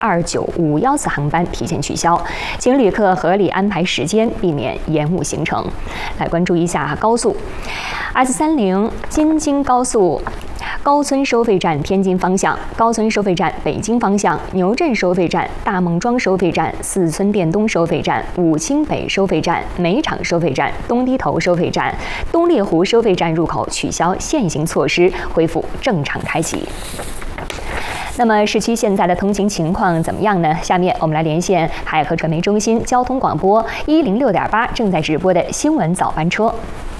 2951次航班提前取消，请旅客合理安排时间，避免延误行程。来关注一下高速 S30京津高速。高村收费站天津方向、高村收费站北京方向、牛镇收费站、大孟庄收费站、四村店东收费站、武清北收费站、煤厂收费站、东堤头收费站、东猎湖收费站入口取消限行措施，恢复正常开启。那么市区现在的通行情况怎么样呢？下面我们来连线海河传媒中心交通广播106.8正在直播的新闻早班车。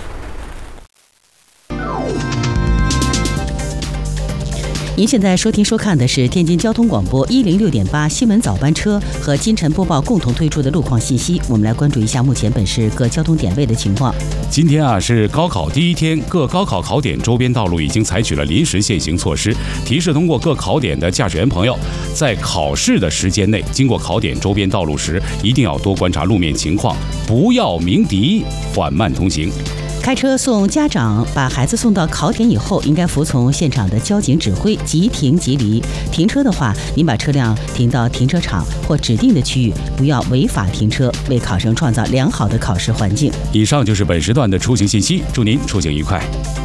您现在收听收看的是天津交通广播106.8新闻早班车和金晨播报共同推出的路况信息。我们来关注一下目前本市各交通点位的情况。 今天是高考第一天，各高考考点周边道路已经采取了临时限行措施，提示通过各考点的驾驶员朋友，在考试的时间内经过考点周边道路时，一定要多观察路面情况，不要鸣笛，缓慢通行。 开车送家长把孩子送到考点以后，应该服从现场的交警指挥，即停即离。停车的话，您把车辆停到停车场或指定的区域，不要违法停车，为考生创造良好的考试环境。 以上就是本时段的出行信息，祝您出行愉快。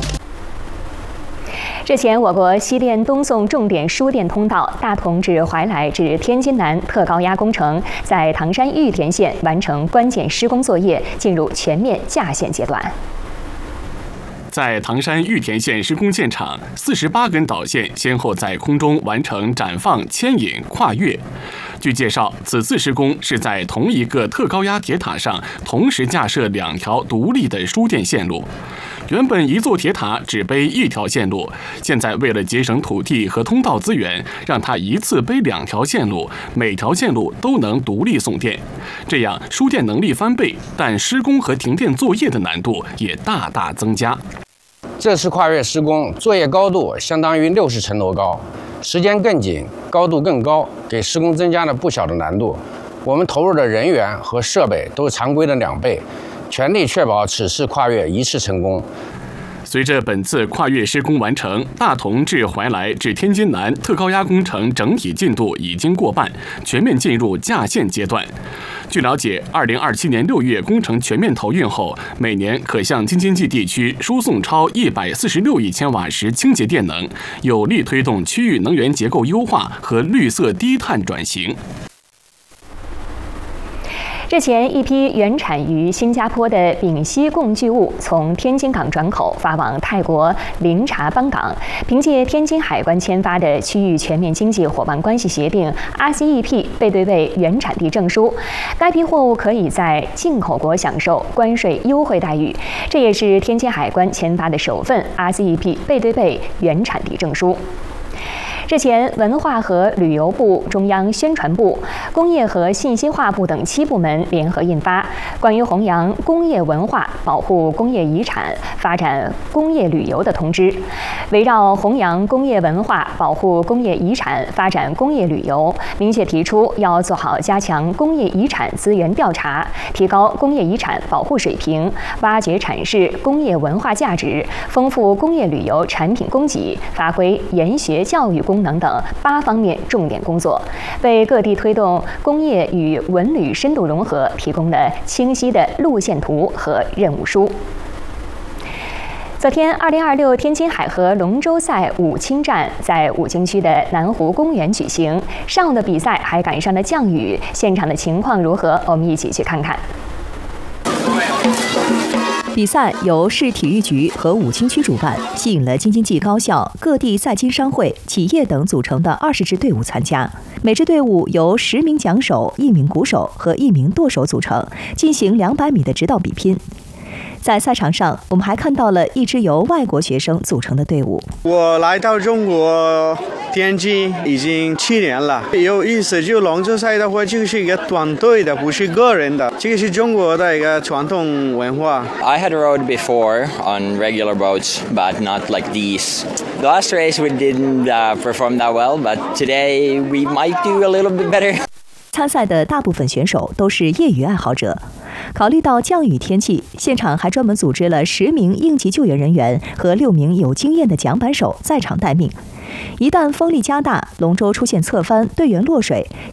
日前，我国西电东送重点输电通道大同至怀来至天津南特高压工程在唐山玉田县完成关键施工作业，进入全面架线阶段。 在唐山玉田县施工现场，48根导线先后在空中完成展放、牵引、跨越。据介绍，此次施工是在同一个特高压铁塔上同时架设2条独立的输电线路。原本一座铁塔只背1条线路，现在为了节省土地和通道资源，让它一次背2条线路，每条线路都能独立送电，这样输电能力翻倍，但施工和停电作业的难度也大大增加。 这次跨越施工作业高度相当于60层楼高，时间更紧，高度更高，给施工增加了不小的难度。我们投入的人员和设备都是常规的2倍，全力确保此次跨越一次成功。 随着本次跨越施工完成，大同至怀来至天津南特高压工程整体进度已经过半，全面进入架线阶段。据了解，2027年6月工程全面投运后，每年可向京津冀地区输送超146亿千瓦时清洁电能，有力推动区域能源结构优化和绿色低碳转型。 日前，一批原产于新加坡的丙烯共聚物从天津港转口发往泰国林察邦港。凭借天津海关签发的区域全面经济伙伴关系协定 （RCEP） 背对背原产地证书，该批货物可以在进口国享受关税优惠待遇。这也是天津海关签发的首份 RCEP 背对背原产地证书。日前，文化和旅游部、中央宣传部、工业和信息化部等7部门联合印发《关于弘扬工业文化、保护工业遗产、发展工业旅游的通知》，围绕弘扬工业文化、保护工业遗产、发展工业旅游，明确提出要做好加强工业遗产资源调查，提高工业遗产保护水平，挖掘阐释工业文化价值，丰富工业旅游产品供给，发挥研学教育功能等8方面重点工作，为各地推动工业与文旅深度融合提供了清晰的路线图和任务书。昨天，2026天津海河龙舟赛武清站在武清区的南湖公园举行。上午的比赛还赶上了降雨，现场的情况如何？我们一起去看看。 比赛由市体育局和武清区主办，吸引了京津冀高校、各地赛金商会、企业等组成的20支队伍参加。每支队伍由10名桨手、1名鼓手和1名舵手组成，进行200米的直道比拼。在赛场上，我们还看到了一支由外国学生组成的队伍。 我来到中国天津已经7年了，有意思。就龙舟赛的话，就是一个团队的，不是个人的，这个是中国的一个传统文化。 I had rowed before on regular boats, but not like these. The last race we didn't perform that well, but today we might do a little bit better. 参赛的大部分选手都是业余爱好者。考虑到降雨天气，现场还专门组织了10名应急救援人员和6名有经验的桨板手在场待命。一旦风力加大，龙舟出现侧翻，队员落水，